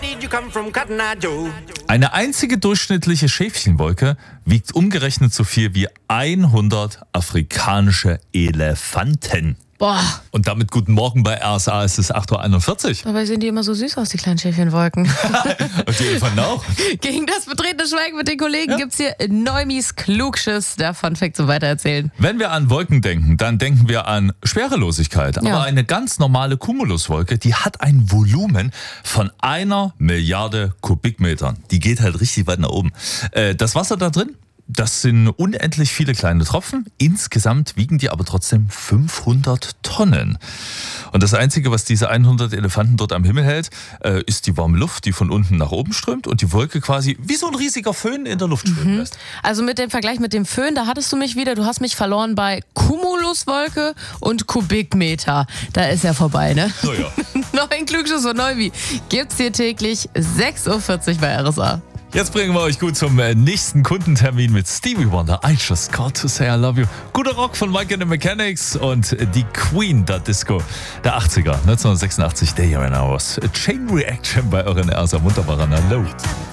Eine einzige durchschnittliche Schäfchenwolke wiegt umgerechnet so viel wie 100 afrikanische Elefanten. Boah, Und damit guten Morgen bei RSA, es ist 8.41 Uhr. dabei sehen die immer so süß aus, die kleinen Schäfchenwolken. Und die Elefanten auch. Gegen das betretene Schweigen mit den Kollegen gibt's hier Neumis Klugschiss, der Funfact zum Weitererzählen. Wenn wir an Wolken denken, dann denken wir an Schwerelosigkeit. Ja. Aber eine ganz normale Cumuluswolke, die hat ein Volumen von 1 Milliarde Kubikmetern. Die geht halt richtig weit nach oben. Das Wasser da drin, das sind unendlich viele kleine Tropfen. Insgesamt wiegen die aber trotzdem 500 Tonnen. Und das Einzige, was diese 100 Elefanten dort am Himmel hält, ist die warme Luft, die von unten nach oben strömt und die Wolke quasi wie so ein riesiger Föhn in der Luft schweben lässt. Also mit dem Vergleich mit dem Föhn, da hattest du mich wieder, du hast mich verloren bei Cumuluswolke und Kubikmeter. Da ist ja vorbei, ne? So, ja. Neuen Klugschiss von Neumi gibt's hier täglich 6.40 Uhr bei RSA. Jetzt bringen wir euch gut zum nächsten Kundentermin mit Stevie Wonder. I just got to say I love you. Guter Rock von Mike and the Mechanics und die Queen der Disco der 80er, 1986, Day and Hours. Chain Reaction bei euren RSA. Wunderbarer Hallo.